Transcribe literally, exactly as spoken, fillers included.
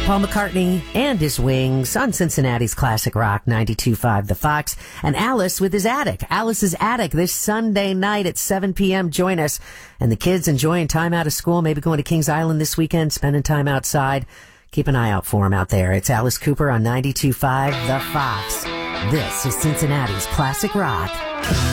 Paul McCartney and his Wings on Cincinnati's Classic Rock ninety-two point five The Fox. And Alice with his Attic. Alice's Attic this Sunday night at seven p.m. Join us. And the kids enjoying time out of school, maybe going to Kings Island this weekend, spending time outside. Keep an eye out for him out there. It's Alice Cooper on ninety-two point five The Fox. This is Cincinnati's Classic Rock.